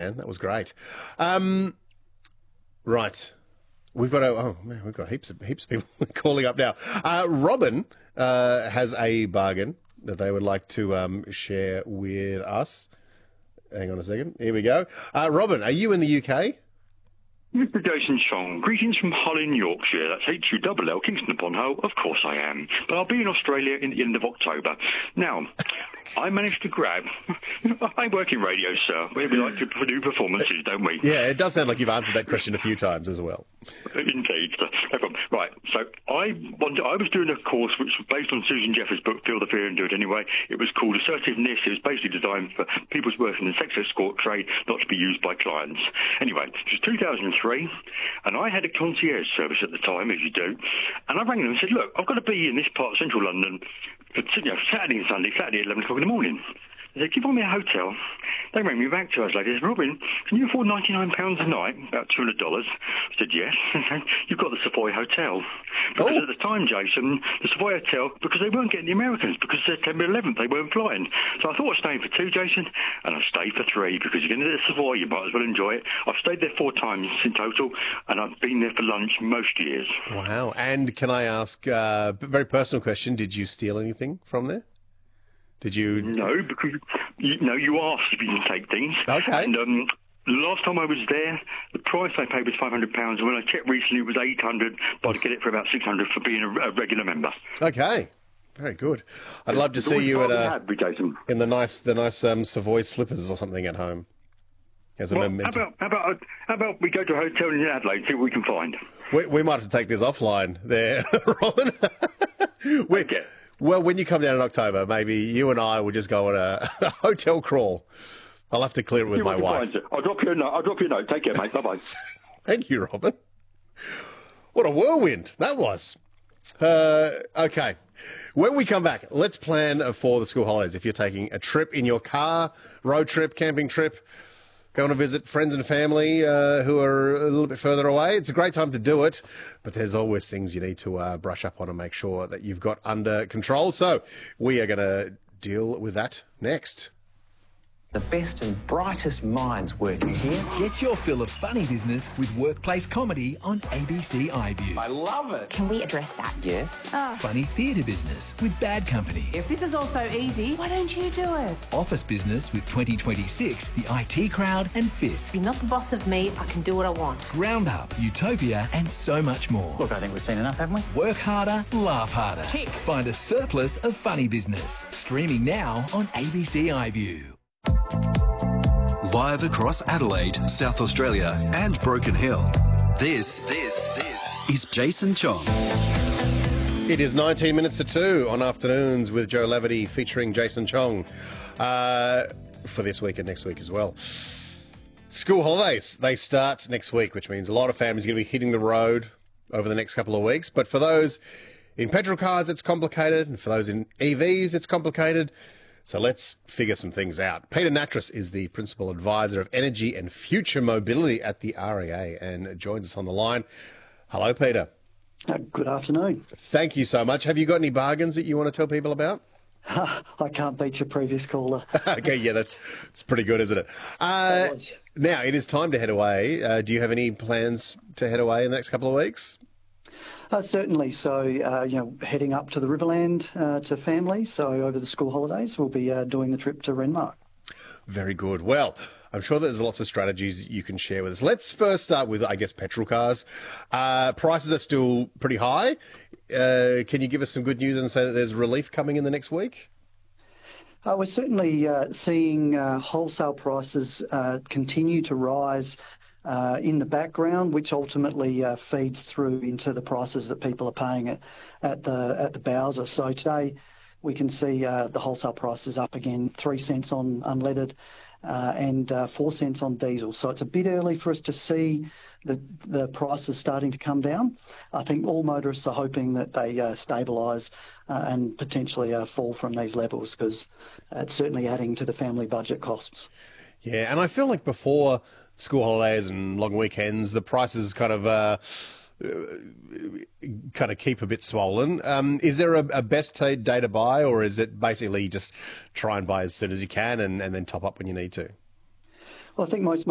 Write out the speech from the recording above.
man. That was great. Right. We've got heaps of people calling up now. Robin has a bargain that they would like to share with us. Hang on a second. Here we go. Robin, are you in the UK? Mr. Jason Chong, greetings from Hull in Yorkshire. That's HULL, Kingston upon Hull. Of course I am. But I'll be in Australia in the end of October. Now, I managed to grab... I work in radio, sir. We like to do performances, don't we? Yeah, it does sound like you've answered that question a few times as well. Indeed. No problem. Right, so I was doing a course which was based on Susan Jeffers' book, Feel the Fear and Do It Anyway. It was called Assertiveness. It was basically designed for people's work in the sex escort trade not to be used by clients. Anyway, it was 2003, and I had a concierge service at the time, as you do, and I rang them and said, look, I've got to be in this part of central London for Saturday and Sunday, Saturday at 11 o'clock in the morning. They said, can you find me a hotel? They rang me back 2 hours later. They said, Robin, can you afford £99 a night, about $200? I said, yes. You've got the Savoy Hotel. Because at the time, Jason, the Savoy Hotel, because they weren't getting the Americans, because September 11th, they weren't flying. So I thought I'd stay for 2, Jason, and I stayed for 3, because you're going to the Savoy, you might as well enjoy it. I've stayed there 4 times in total, and I've been there for lunch most years. Wow. And can I ask a very personal question? Did you steal anything from there? Did you? No, because you asked if you can take things. Okay. And last time I was there, the price I paid was £500, and when I checked recently, it was £800. But I'd get it for about £600 for being a regular member. Okay. Very good. I'd love to see you in the nice Savoy slippers or something at home. As a memento. How about we go to a hotel in Adelaide and see what we can find? We might have to take this offline there, Robin. Okay. Well, when you come down in October, maybe you and I will just go on a hotel crawl. I'll have to clear it with my wife. I'll drop you a note. Take care, mate. Bye-bye. Thank you, Robin. What a whirlwind that was. Okay. When we come back, let's plan for the school holidays. If you're taking a trip in your car, road trip, camping trip, going to visit friends and family who are a little bit further away. It's a great time to do it, but there's always things you need to brush up on and make sure that you've got under control. So we are going to deal with that next. The best and brightest minds working here. Get your fill of funny business with workplace comedy on ABC iView. I love it. Can we address that? Yes. Funny theatre business with Bad Company. If this is all so easy, why don't you do it? Office business with 2026, the IT Crowd and Fisk. You're not the boss of me. I can do what I want. Roundup, Utopia and so much more. Look, I think we've seen enough, haven't we? Work harder, laugh harder. Tick. Find a surplus of funny business. Streaming now on ABC iView. Live across Adelaide, South Australia and Broken Hill. This is Jason Chong. It is 19 minutes to 2 on Afternoons with Joe Laverty featuring Jason Chong for this week and next week as well. School holidays, they start next week, which means a lot of families are going to be hitting the road over the next couple of weeks. But for those in petrol cars, it's complicated. And for those in EVs, it's complicated. So let's figure some things out. Peter Nattrass is the Principal Advisor of Energy and Future Mobility at the REA and joins us on the line. Hello, Peter. Good afternoon. Thank you so much. Have you got any bargains that you want to tell people about? I can't beat your previous caller. Okay, yeah, it's pretty good, isn't it? Now, it is time to head away. Do you have any plans to head away in the next couple of weeks? Certainly. So, heading up to the Riverland to family. So over the school holidays, we'll be doing the trip to Renmark. Very good. Well, I'm sure there's lots of strategies you can share with us. Let's first start with, I guess, petrol cars. Prices are still pretty high. Can you give us some good news and say that there's relief coming in the next week? We're certainly seeing wholesale prices continue to rise in the background, which ultimately feeds through into the prices that people are paying at the Bowser. So today we can see the wholesale prices up again, 3 cents on unleaded and 4 cents on diesel. So it's a bit early for us to see the prices starting to come down. I think all motorists are hoping that they stabilise and potentially fall from these levels, because it's certainly adding to the family budget costs. Yeah, and I feel like before school holidays and long weekends, the prices kind of keep a bit swollen. Is there a best day to buy, or is it basically just try and buy as soon as you can and then top up when you need to? Well, I think most